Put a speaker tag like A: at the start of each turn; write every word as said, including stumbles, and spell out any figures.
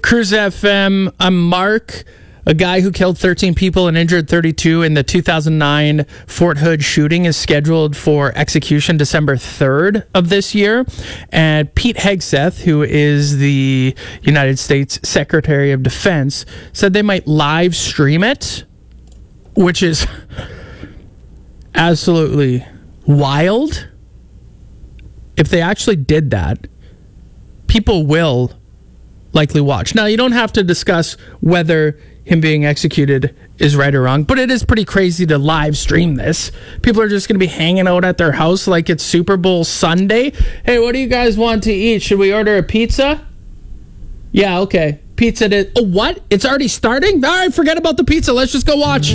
A: Cruise F M, I'm Mark, a guy who killed thirteen people and injured thirty-two in the two thousand nine Fort Hood shooting is scheduled for execution December third of this year. And Pete Hegseth, who is the United States Secretary of Defense, said they might live stream it, which is absolutely wild. If they actually did that, people will likely watch. Now, you don't have to discuss whether him being executed is right or wrong, but it is pretty crazy to live stream this. People are just going to be hanging out at their house like it's Super Bowl Sunday. Hey, what do you guys want to eat? Should we order a pizza? Yeah, okay. Pizza. To, oh, what? It's already starting? All right, forget about the pizza. Let's just go watch.